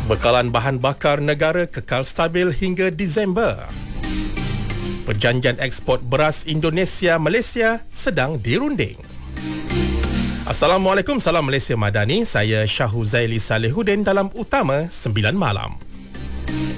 Bekalan bahan bakar negara kekal stabil hingga Disember. Perjanjian ekspor beras Indonesia-Malaysia sedang dirunding. Assalamualaikum, salam Malaysia Madani. Saya Syahuzaili Salihuddin dalam Utama 9 Malam.